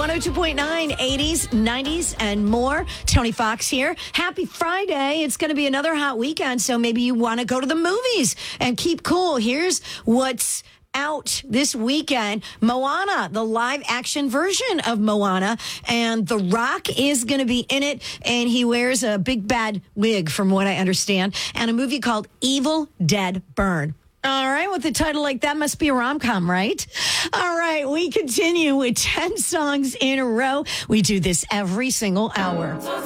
102.9, 80s, 90s, and more. Tony Fox here. Happy Friday. It's going to be another hot weekend, so maybe you want to go to the movies and keep cool. Here's what's out this weekend. Moana, the live action version of Moana, and The Rock is going to be in it, and he wears a big bad wig from what I understand, and a movie called Evil Dead Burn. All right, with a title like that, must be a rom-com, right? All right, we continue with 10 songs in a row. We do this every single hour.